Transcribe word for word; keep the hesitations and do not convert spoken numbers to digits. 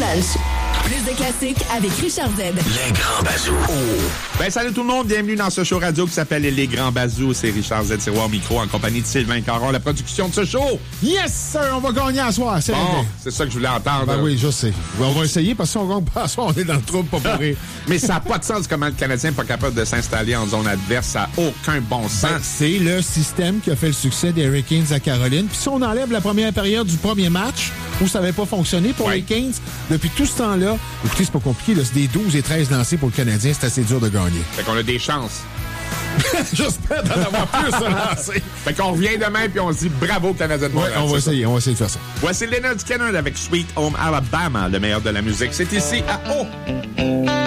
Lunch. Plus de classiques avec Richard Z. Les Grands Bazous. Oh. Ben, salut tout le monde. Bienvenue dans ce show radio qui s'appelle Les Grands Bazous. C'est Richard Z. Tiroir au micro en compagnie de Sylvain Caron, la production de ce show. Yes, sir! On va gagner à soir. C'est bon, réglé. c'est ça que je voulais entendre. Ben oui, je sais. On va essayer parce que si on gagne pas à soir, on est dans le trouble, pas pour rire. Mais ça n'a pas de sens comment le Canadien n'est pas capable de s'installer en zone adverse. Ça n'a aucun bon sens. Ben, c'est le système qui a fait le succès des Hurricanes à Caroline. Puis si on enlève la première période du premier match, où ça n'avait pas fonctionné pour ouais. les Canes, depuis tout ce temps-là, écoutez, c'est pas compliqué, là, c'est des douze et treize lancés pour le Canadien, c'est assez dur de gagner. Fait qu'on a des chances. J'espère d'en avoir plus à lancer. Fait qu'on revient demain puis on se dit bravo Canadien de Montréal. Ouais, on va essayer, ça. on va essayer de faire ça. Voici Leonard Skinner avec Sweet Home Alabama, le meilleur de la musique. C'est ici à O.